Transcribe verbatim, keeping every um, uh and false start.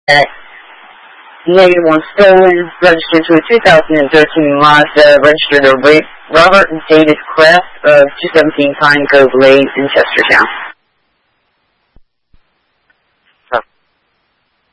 at negative one stolen, registered to a two thousand thirteen Mazda, registered to Robert David Kraft of two seventeen Pine Grove Lane in Chestertown.